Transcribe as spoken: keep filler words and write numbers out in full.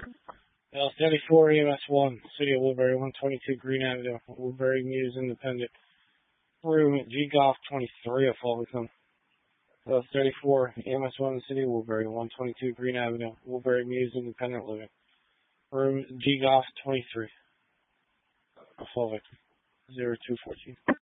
L thirty-four E M S one, City of Woodbury, one twenty-two Green Avenue, Woodbury Muse Independent. Room G Golf twenty-three of Fullerton. L thirty-four E M S one, City of Woodbury, one twenty-two Green Avenue, Woodbury Muse Independent Living. Room G Golf twenty-three of Fullerton, zero two fourteen.